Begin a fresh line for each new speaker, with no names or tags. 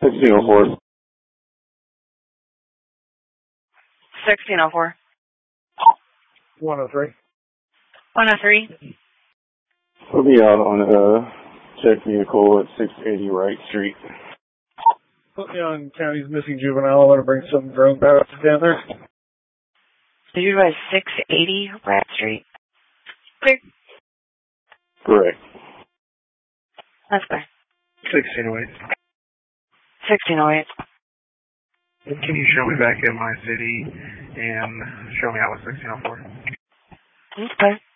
1604.
1604.
103.
103.
Put me out on a check vehicle at 680 Wright Street.
Put me on county's missing juvenile. I want to bring some drone pilots down there.
Did you guys 680 Rat Street? Clear.
Correct.
That's clear.
1608.
1608.
Can you show me back in my city and show me out with 1604?
Okay.